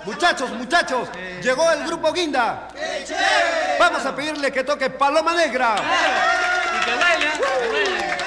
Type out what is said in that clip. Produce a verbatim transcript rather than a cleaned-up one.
Muchachos, muchachos, llegó el grupo Guinda. Vamos a pedirle que toque Paloma Negra. Y que baile, que baile.